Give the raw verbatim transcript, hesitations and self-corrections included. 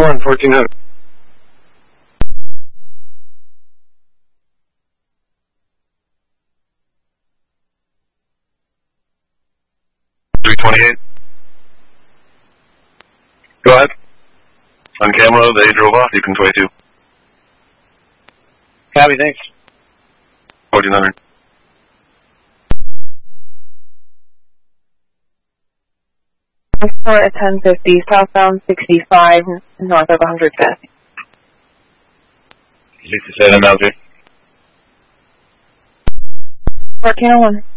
one, fourteen hundred. three twenty-eight. Go ahead. On camera, they drove off. You can twenty-two. Copy, thanks. fourteen hundred. For a ten fifty, southbound sixty-five, north of one hundred fifth. sixty-seven, Alger. fourteen oh one.